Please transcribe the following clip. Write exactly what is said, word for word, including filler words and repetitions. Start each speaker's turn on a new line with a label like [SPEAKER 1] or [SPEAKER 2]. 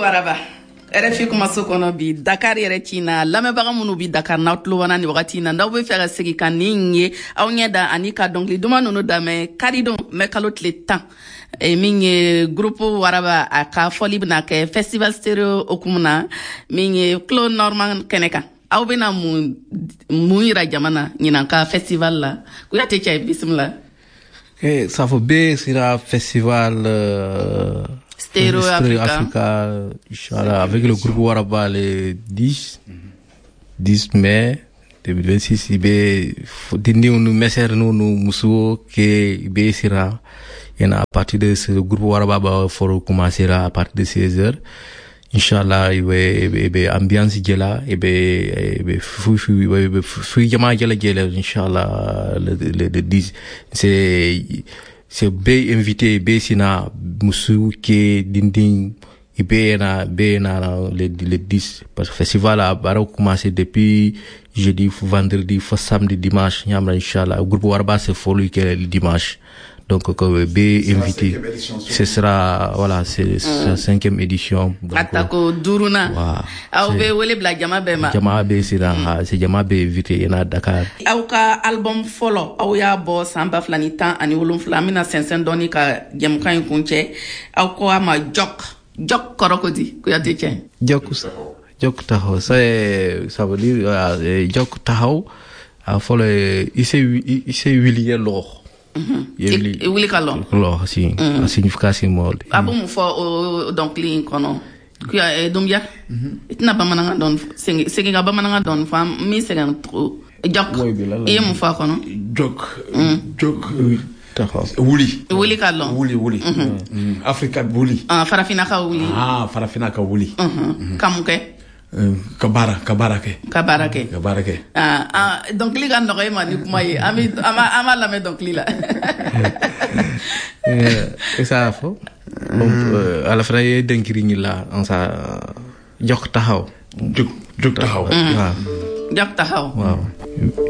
[SPEAKER 1] waraba R F I kuma so kono bi Dakar yɛrɛ ci na lamɛnbaga minnu bi Dakar n'aw tulo b'an na nin wagati in na n'aw bɛ fɛ ka segin ka nin ye aw ɲɛ da ani ka dɔnkili duman ninnu lamɛn karidon mɛ kalo tile tan min ye groupe waraba a ka fɔli bɛna kɛ festival stereo okumu na min ye Claude Norman kɛnɛ kan aw bɛna mun mun yira jama na ɲinan ka festival la Kuyate Cɛ bisimila.
[SPEAKER 2] Okay, ça faut bien sera festival euh,
[SPEAKER 1] Stereo Africa,
[SPEAKER 2] Africa Inch'Allah, avec le groupe Waraba le dix mai deux mille vingt-six. Il faut dire nous messer nous nous musuo que il sera et à partir de ce groupe Waraba va faut commencer à partir de seize heures. Inch'Allah, il va il va ambiance gela et ben fou fou fou jama gela gela Inch'Allah le le dix c'est c'est bé invité bé sina musu ke dinding ibe na be na le le dix parce que festival a bara commencé depuis jeudi vendredi samedi dimanche nyamra Inch'Allah groupe Waraba c'est folie que le dimanche. Donc, que B invité, ce sera, voilà, c'est sa cinquième édition.
[SPEAKER 1] Atako Duruna. Aw be wele bla jama be ma.
[SPEAKER 2] Jama be sira, c'est jama be invité ina Dakar.
[SPEAKER 1] Aw ka album follow, aw ya bo samba flani tan ani wolonfla mina sensen doni ka jam kan kunche. Aw ko ama jok, jok korokodi, Kuyate Cɛ.
[SPEAKER 2] Jok, jok taho, ça ça veut dire jok taho. A follow, il s'est il s'est huilier l'or.
[SPEAKER 1] Mm-hmm. E wili kalon.
[SPEAKER 2] Lo si, a signification mol.
[SPEAKER 1] Abo mu fo donc li kono. Kuya e dum ya. Itna ba mananga don segi segi ga ba mananga don fam mi segen tro. Jok. E mu fa kono.
[SPEAKER 3] Jok. Jok taxaw. Wuli.
[SPEAKER 1] Wuli kalon.
[SPEAKER 3] Wuli wuli. Africa wuli.
[SPEAKER 1] Ah farafina ka wuli.
[SPEAKER 3] Ah farafina ka wuli.
[SPEAKER 1] Kamuke.
[SPEAKER 3] Kabara, kabarake.
[SPEAKER 1] Kabarake.
[SPEAKER 3] Kabarake.
[SPEAKER 1] Ah, ah, donc li ga ndoy ma ni kuma yi. Ami ama ama la me donc li la.
[SPEAKER 2] Et ça fo. Donc à la fin y denkiri ni la on ça jok taxaw.
[SPEAKER 3] Jok jok taxaw.
[SPEAKER 1] Jok taxaw.
[SPEAKER 2] Waaw.